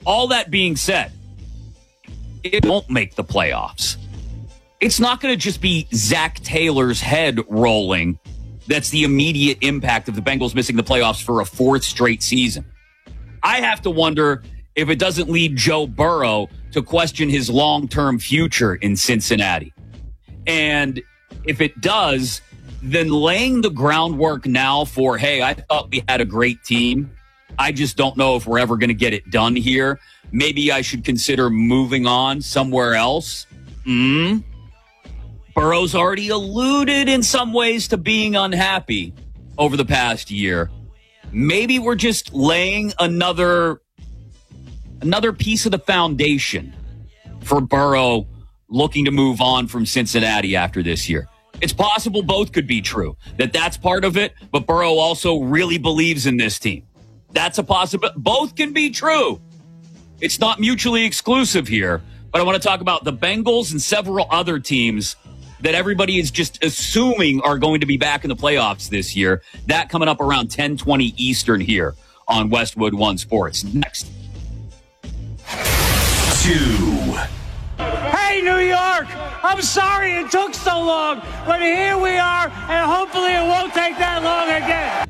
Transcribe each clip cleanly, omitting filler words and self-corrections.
all that being said, it won't make the playoffs. It's not going to just be Zach Taylor's head rolling. That's the immediate impact of the Bengals missing the playoffs for a fourth straight season. I have to wonder if it doesn't lead Joe Burrow to question his long-term future in Cincinnati. And if it does, then laying the groundwork now for, hey, I thought we had a great team. I just don't know if we're ever going to get it done here. Maybe I should consider moving on somewhere else. Burrow's already alluded in some ways to being unhappy over the past year. Maybe we're just laying another piece of the foundation for Burrow looking to move on from Cincinnati after this year. It's possible both could be true, that's part of it, but Burrow also really believes in this team. That's a possibility. Both can be true. It's not mutually exclusive here, but I want to talk about the Bengals and several other teams that everybody is just assuming are going to be back in the playoffs this year. That coming up around 10:20 Eastern here on Westwood One Sports. Next. 2. Hey, New York! I'm sorry it took so long, but here we are, and hopefully it won't take that long again.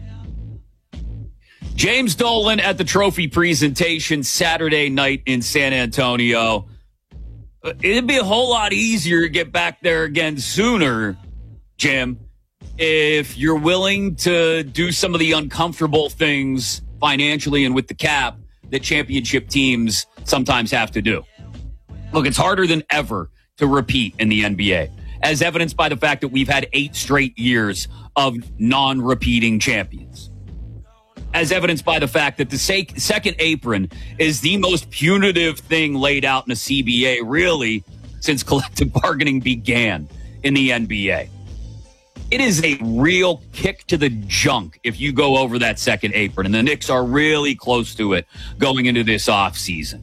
James Dolan at the trophy presentation Saturday night in San Antonio. It'd be a whole lot easier to get back there again sooner, Jim, if you're willing to do some of the uncomfortable things financially and with the cap that championship teams sometimes have to do. Look, it's harder than ever to repeat in the NBA, as evidenced by the fact that we've had 8 straight years of non-repeating champions. As evidenced by the fact that the second apron is the most punitive thing laid out in a CBA, really, since collective bargaining began in the NBA. It is a real kick to the junk if you go over that second apron, and the Knicks are really close to it going into this offseason.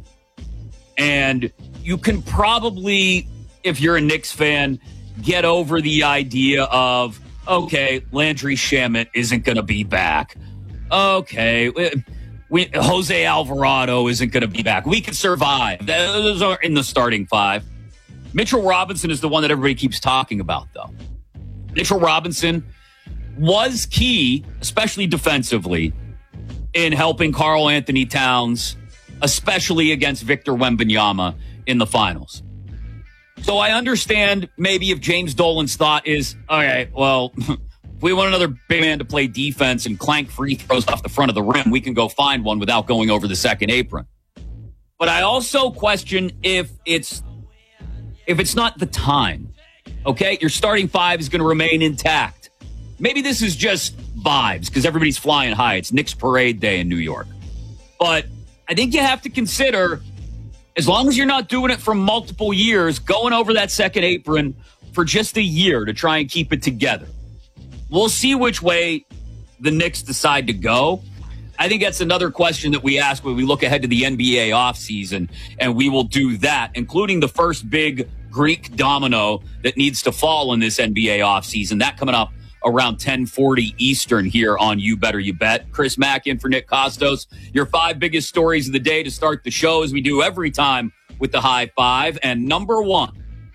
And you can probably, if you're a Knicks fan, get over the idea of, okay, Landry Shamet isn't going to be back. Okay, Jose Alvarado isn't going to be back. We can survive. Those are in the starting 5. Mitchell Robinson is the one that everybody keeps talking about, though. Mitchell Robinson was key, especially defensively, in helping Karl Anthony Towns, especially against Victor Wembanyama in the finals. So I understand maybe if James Dolan's thought is, okay, well, if we want another big man to play defense and clank free throws off the front of the rim, we can go find one without going over the second apron. But I also question if it's not the time. Okay, your starting 5 is going to remain intact. Maybe this is just vibes because everybody's flying high. It's Knicks Parade Day in New York. But I think you have to consider, as long as you're not doing it for multiple years, going over that second apron for just a year to try and keep it together. We'll see which way the Knicks decide to go. I think that's another question that we ask when we look ahead to the NBA offseason, and we will do that, including the first big Greek domino that needs to fall in this NBA offseason. That coming up around 10:40 Eastern here on You Better You Bet. Chris Mack in for Nick Costos. Your 5 biggest stories of the day to start the show, as we do every time with the High Five. And number 1.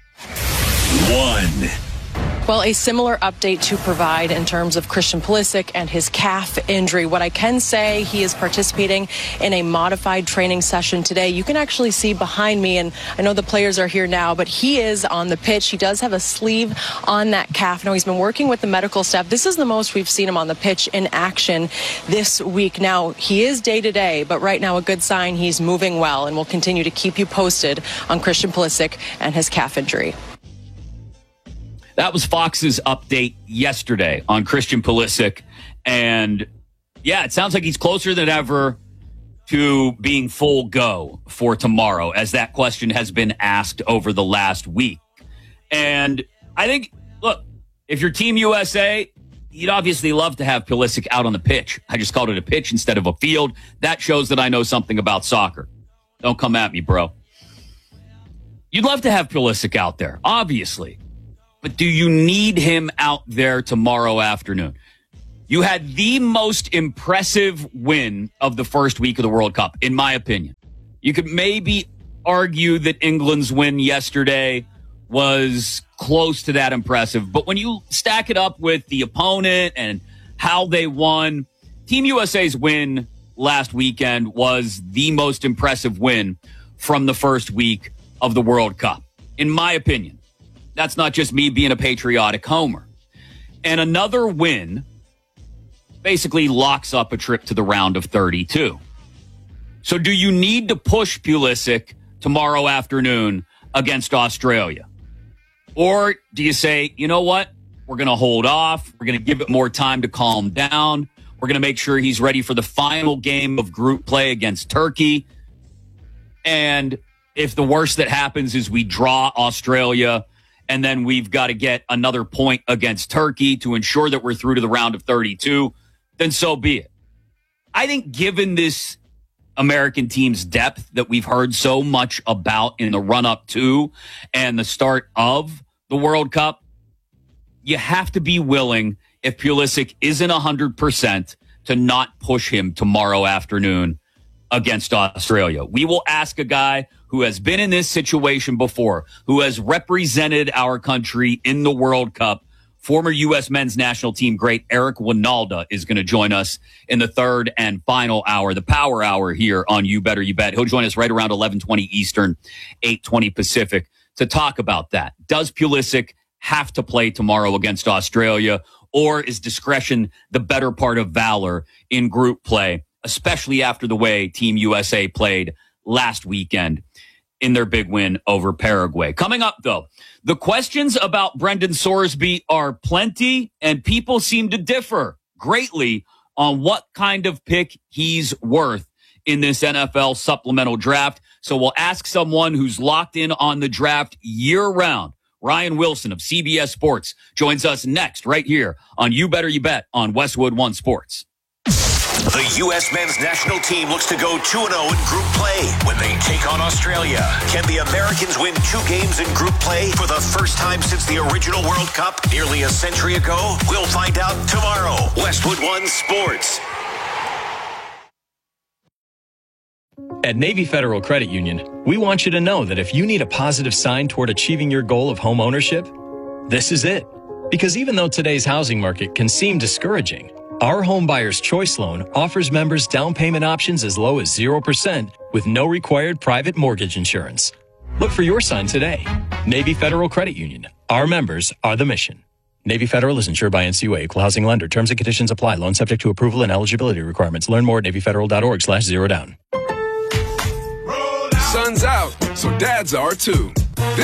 Well, a similar update to provide in terms of Christian Pulisic and his calf injury. What I can say, he is participating in a modified training session today. You can actually see behind me, and I know the players are here now, but he is on the pitch. He does have a sleeve on that calf. Now, he's been working with the medical staff. This is the most we've seen him on the pitch in action this week. Now, he is day-to-day, but right now a good sign he's moving well, and we'll continue to keep you posted on Christian Pulisic and his calf injury. That was Fox's update yesterday on Christian Pulisic. And yeah, it sounds like he's closer than ever to being full go for tomorrow, as that question has been asked over the last week. And I think, look, if you're Team USA, you'd obviously love to have Pulisic out on the pitch. I just called it a pitch instead of a field. That shows that I know something about soccer. Don't come at me, bro. You'd love to have Pulisic out there, obviously. But do you need him out there tomorrow afternoon? You had the most impressive win of the first week of the World Cup, in my opinion. You could maybe argue that England's win yesterday was close to that impressive. But when you stack it up with the opponent and how they won, Team USA's win last weekend was the most impressive win from the first week of the World Cup, in my opinion. That's not just me being a patriotic homer. And another win basically locks up a trip to the round of 32. So do you need to push Pulisic tomorrow afternoon against Australia? Or do you say, you know what? We're going to hold off. We're going to give it more time to calm down. We're going to make sure he's ready for the final game of group play against Turkey. And if the worst that happens is we draw Australia and then we've got to get another point against Turkey to ensure that we're through to the round of 32, then so be it. I think given this American team's depth that we've heard so much about in the run-up to and the start of the World Cup, you have to be willing, if Pulisic isn't 100%, to not push him tomorrow afternoon against Australia. We will ask a guy who has been in this situation before, who has represented our country in the World Cup. Former U.S. men's national team great Eric Winalda is going to join us in the third and final hour, the power hour here on You Better You Bet. He'll join us right around 11:20 Eastern, 8:20 Pacific to talk about that. Does Pulisic have to play tomorrow against Australia, or is discretion the better part of valor in group play, especially after the way Team USA played last weekend in their big win over Paraguay? Coming up, though, the questions about Brendan Sorsby are plenty, and people seem to differ greatly on what kind of pick he's worth in this NFL supplemental draft. So we'll ask someone who's locked in on the draft year-round. Ryan Wilson of CBS Sports joins us next right here on You Better You Bet on Westwood One Sports. The U.S. men's national team looks to go 2-0 in group play when they take on Australia. Can the Americans win 2 games in group play for the first time since the original World Cup nearly a century ago? We'll find out tomorrow. Westwood One Sports. At Navy Federal Credit Union, we want you to know that if you need a positive sign toward achieving your goal of home ownership, this is it. Because even though today's housing market can seem discouraging, our Home Buyer's Choice Loan offers members down payment options as low as 0% with no required private mortgage insurance. Look for your sign today. Navy Federal Credit Union. Our members are the mission. Navy Federal is insured by NCUA, Equal Housing Lender. Terms and conditions apply. Loan subject to approval and eligibility requirements. Learn more at NavyFederal.org/zerodown. Sun's out, so dads are too. This